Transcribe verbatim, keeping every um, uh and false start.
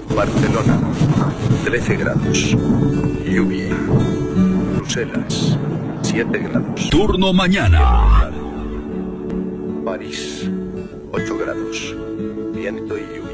Barcelona, trece grados. Lluvia. Bruselas, siete grados. Turno mañana. París, ocho grados. Viento y lluvia.